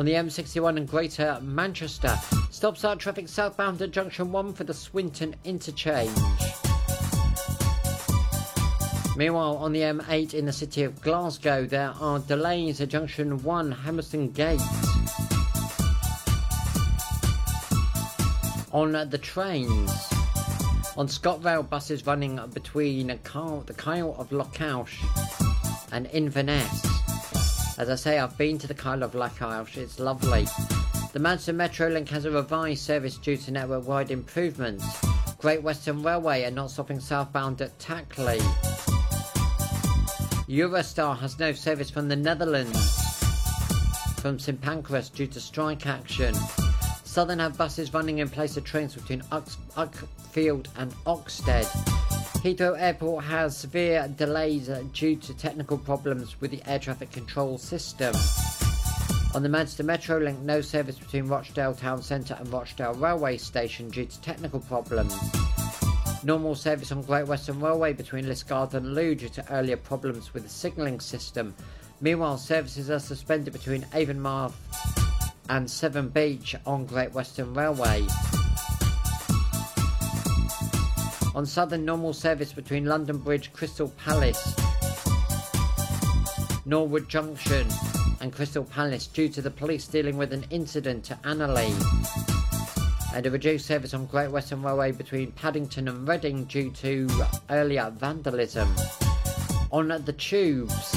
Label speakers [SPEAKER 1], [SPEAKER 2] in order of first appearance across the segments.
[SPEAKER 1] On the M61 in Greater Manchester, stop-start traffic southbound at Junction 1 for the Swinton interchange. Meanwhile, on the M8 in the city of Glasgow, there are delays at Junction 1 Hammersmith Gate. On the trains, on ScotRail, buses running between the Kyle of Lochalsh and Inverness. As I say, I've been to the Kyle of Lochalsh, it's lovely. The Manchester Metrolink has a revised service due to network-wide improvements. Great Western Railway are not stopping southbound at Tackley. Eurostar has no service from the Netherlands from St Pancras due to strike action. Southern have buses running in place of trains between Uckfield and Oxted. Heathrow Airport has severe delays due to technical problems with the air traffic control system. On the Manchester Metrolink, no service between Rochdale Town Centre and Rochdale Railway Station due to technical problems. Normal service on Great Western Railway between Liskeard and Loo due to earlier problems with the signalling system. Meanwhile, services are suspended between Avonmouth and Severn Beach on Great Western Railway. On Southern, normal service between London Bridge, Crystal Palace, Norwood Junction and Crystal Palace due to the police dealing with an incident at Annerley. And a reduced service on Great Western Railway between Paddington and Reading due to earlier vandalism. On the tubes,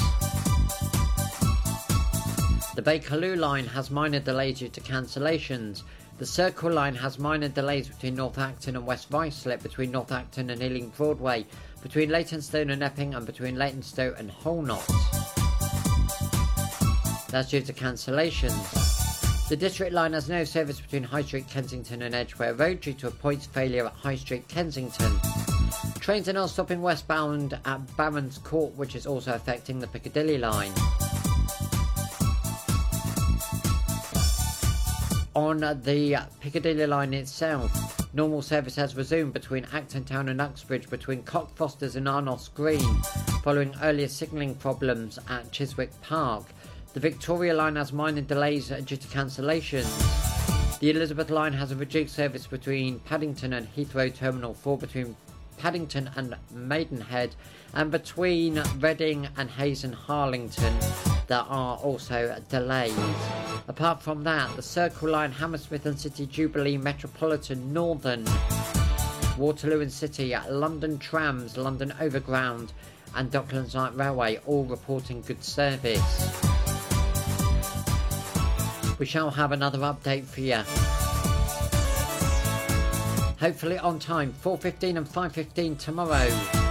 [SPEAKER 1] the Bakerloo line has minor delays due to cancellations. The Circle line has minor delays between North Acton and West Ruislip, between North Acton and Ealing Broadway, between Leytonstone and Epping, and between Leytonstone and Holnott. That's due to cancellations. The District line has no service between High Street Kensington and Edgware Road due to a points failure at High Street Kensington. Trains are not stopping westbound at Barons Court, which is also affecting the Piccadilly line. On the Piccadilly line itself, normal service has resumed between Acton Town and Uxbridge, between Cockfosters and Arnos Green, following earlier signalling problems at Chiswick Park. The Victoria line has minor delays due to cancellations. The Elizabeth line has a reduced service between Paddington and Heathrow Terminal 4, between Paddington and Maidenhead, and between Reading and Hayes and Harlington there are also delays. Apart from that, the Circle line, Hammersmith and City Jubilee, Metropolitan, Northern, Waterloo and City, London Trams, London Overground and Docklands Light Railway all reporting good service. We shall have another update for you, hopefully on time, 4:15 and 5:15 tomorrow.